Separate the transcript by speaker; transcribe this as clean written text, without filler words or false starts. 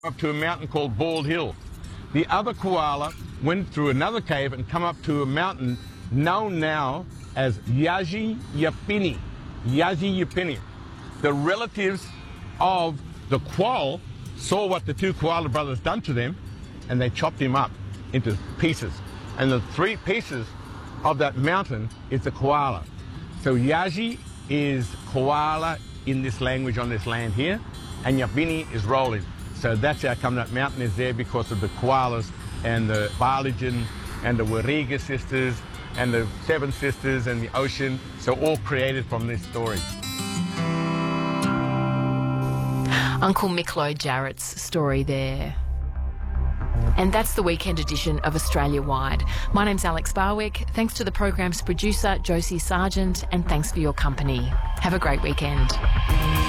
Speaker 1: up to a mountain called Bald Hill. The other koala went through another cave and come up to a mountain known now as Yaji Yapini. Yaji Yapini. The relatives of the quoll saw what the two koala brothers done to them, and they chopped him up into pieces. And the 3 pieces of that mountain is the koala. So Yaji is koala in this language on this land here, and Yapini is rolling. So that's how come that mountain is there, because of the koalas and the Barligan and the Warrega sisters and the 7 sisters and the ocean. So all created from this story.
Speaker 2: Uncle Mick Jarrett's story there. And that's the weekend edition of Australia Wide. My name's Alex Barwick. Thanks to the program's producer, Josie Sargent, and thanks for your company. Have a great weekend.